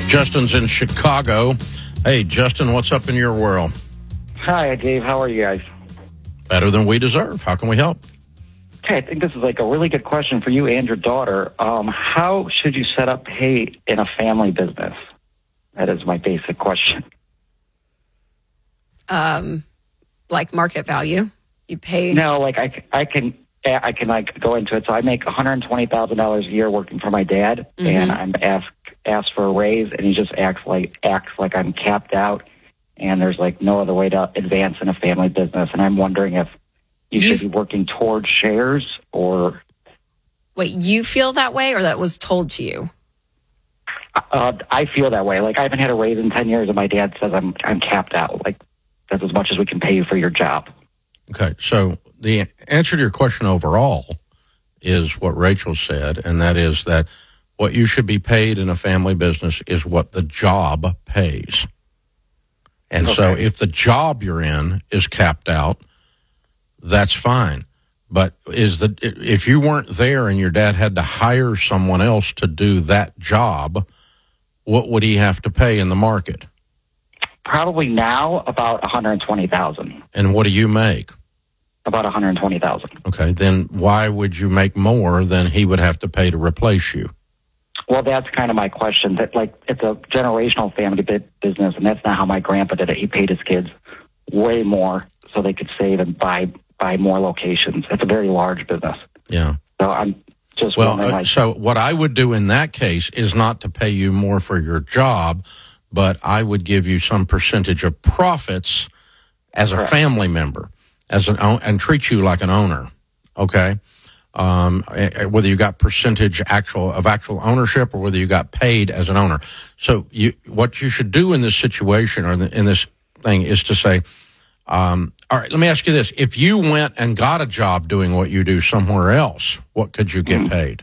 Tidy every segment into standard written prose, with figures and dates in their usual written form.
Justin's in Chicago. Hey, Justin, what's up in your world? Hi, Dave. How are you guys? Better than we deserve. How can we help? Okay, I think this is like a really good question for you and your daughter. How should you set up pay in a family business? That is my basic question. Like market value. You pay. No, like I can like go into it. So I make $120,000 a year working for my dad, and I'm asked for a raise, and he just acts like I'm capped out, and there's like no other way to advance in a family business. And I'm wondering if you should be working towards shares or. Wait, you feel that way, or that was told to you? I feel that way. Like I haven't had a raise in 10 years, and my dad says I'm capped out. Like that's as much as we can pay you for your job. Okay, so the answer to your question overall is what Rachel said, and that is that what you should be paid in a family business is what the job pays. And so if the job you're in is capped out, that's fine. But if you weren't there and your dad had to hire someone else to do that job, what would he have to pay in the market? Probably now about $120,000. And what do you make? About $120,000. Okay, then why would you make more than he would have to pay to replace you? Well, that's kind of my question. That like it's a generational family business, and that's not how my grandpa did it. He paid his kids way more so they could save and buy more locations. It's a very large business. Yeah. So I'm just wondering. So what I would do in that case is not to pay you more for your job, but I would give you some percentage of profits as a family member, and treat you like an owner. Okay. Whether you got percentage actual ownership or whether you got paid as an owner. So what you should do in this situation or in this thing is to say, all right, let me ask you this. If you went and got a job doing what you do somewhere else, what could you get paid?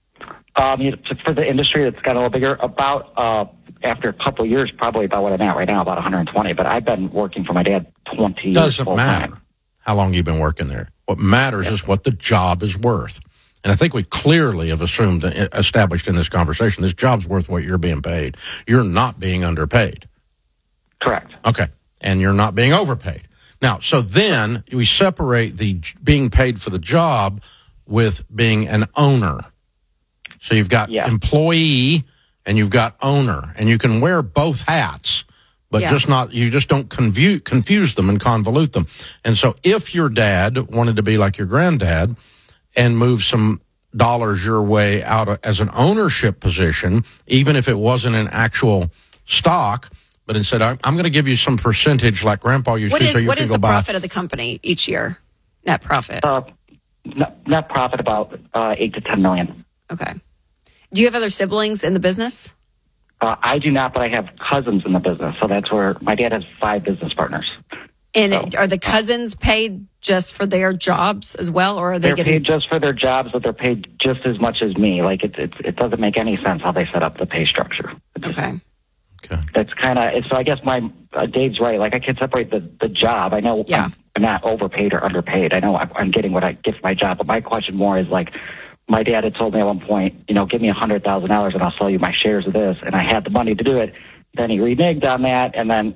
For the industry that's got a little bigger, about after a couple of years, probably about what I'm at right now, about 120. But I've been working for my dad 20 years. Doesn't matter how long you've been working there. What matters is what the job is worth. And I think we clearly have established in this conversation, this job's worth what you're being paid. You're not being underpaid. Correct. Okay. And you're not being overpaid. Now, so then we separate the being paid for the job with being an owner. So you've got employee and you've got owner, and you can wear both hats. But you just don't confuse them and convolute them. And so if your dad wanted to be like your granddad and move some dollars your way out as an ownership position, even if it wasn't an actual stock, but instead I'm going to give you some percentage like Grandpa used to. What is the profit of the company each year? Net profit? Net profit about $8 to $10 million. Okay. Do you have other siblings in the business? I do not, but I have cousins in the business. So that's where my dad has 5 business partners. And are the cousins paid just for their jobs as well, or are they getting paid just for their jobs, but they're paid just as much as me? Like it doesn't make any sense how they set up the pay structure. Okay. That's kind of so. I guess Dave's right. Like I can separate the job. I know I'm not overpaid or underpaid. I know I'm getting what I get for my job. But my question more is like, my dad had told me at one point, give me $100,000 and I'll sell you my shares of this. And I had the money to do it. Then he reneged on that. And then